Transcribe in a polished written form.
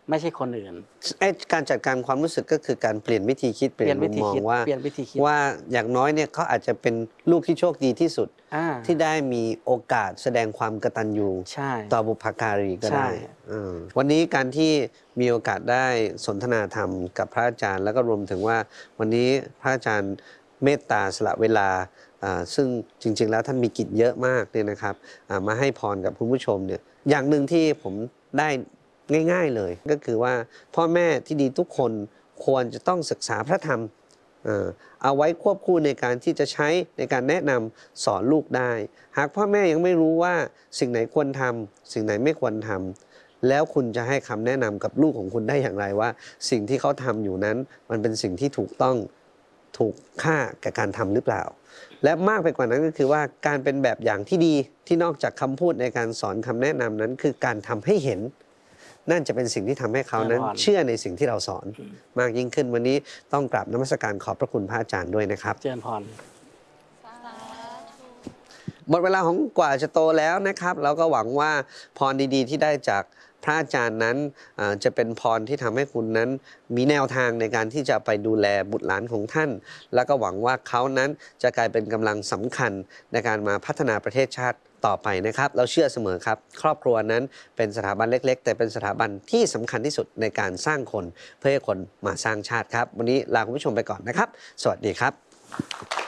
ไม่ใช่คนอื่นการจัดการความรู้สึกก็คือการเปลี่ยนวิธีคิดเปลี่ยนมุมมองว่าอย่างน้อยเนี่ยเขาอาจจะเป็นลูกที่โชคดีที่สุดที่ได้มีโอกาสแสดงความกตัญญูต่อบุพการีก็ได้วันนี้การที่มีโอกาสได้สนทนาธรรมกับพระอาจารย์แล้วก็รวมถึงว่าวันนี้พระอาจารย์เมตตาสละเวลาซึ่งจริงๆแล้วท่านมีกิจเยอะมากเนี่ยนะครับมาให้พรกับคุณผู้ชมเนี่ยอย่างหนึ่งที่ผมได้ง่ายๆเลยก็คือว่าพ่อแม่ที่ดีทุกคนควรจะต้องศึกษาพระธรรมเอาไว้ควบคู่ในการที่จะใช้ในการแนะนำสอนลูกได้หากพ่อแม่ยังไม่รู้ว่าสิ่งไหนควรทำสิ่งไหนไม่ควรทำแล้วคุณจะให้คำแนะนำกับลูกของคุณได้อย่างไรว่าสิ่งที่เขาทำอยู่นั้นมันเป็นสิ่งที่ถูกต้องถูกค่ากับการทำหรือเปล่าและมากไปกว่านั้นก็คือว่าการเป็นแบบอย่างที่ดีที่นอกจากคำพูดในการสอนคำแนะนำนั้นคือการทำให้เห็นนั่นจะเป็นสิ่งที่ทำให้เขานั้นเชื่อในสิ่งที่เราสอนมากยิ่งขึ้นวันนี้ต้องกราบนมัสการขอบพระคุณพระอาจารย์ด้วยนะครับเจริญพรหมดเวลาของกว่าจะโตแล้วนะครับเราก็หวังว่าพรดีๆที่ได้จากพระอาจารย์นั้นจะเป็นพรที่ทำให้คุณนั้นมีแนวทางในการที่จะไปดูแลบุตรหลานของท่านแล้วก็หวังว่าเขานั้นจะกลายเป็นกำลังสำคัญในการมาพัฒนาประเทศชาติต่อไปนะครับเราเชื่อเสมอครับครอบครัวนั้นเป็นสถาบันเล็กๆแต่เป็นสถาบันที่สำคัญที่สุดในการสร้างคนเพื่อให้คนมาสร้างชาติครับวันนี้ลาคุณผู้ชมไปก่อนนะครับสวัสดีครับ